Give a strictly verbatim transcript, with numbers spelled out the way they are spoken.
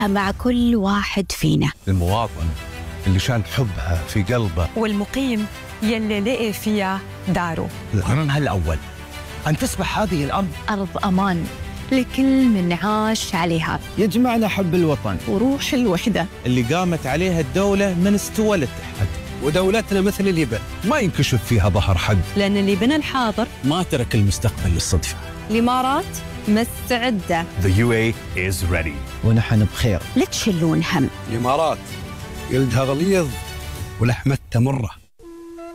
مع كل واحد فينا. المواطن اللي شان حبها في قلبه، والمقيم يلي لقي فيها داره. القرن الأول أن تصبح هذه الأرض أرض أمان لكل من عاش عليها. يجمعنا حب الوطن وروح الوحدة اللي قامت عليها الدولة من استوى للتحد. ودولتنا مثل اليبن ما ينكشف فيها ظهر حد، لأن اللي بنى الحاضر ما ترك المستقبل للصدفة. الإمارات مستعدة. The يو إيه is ready. ونحن بخير. لا تشيلون هم. الإمارات جلدها غليظ ولحمتها مرة.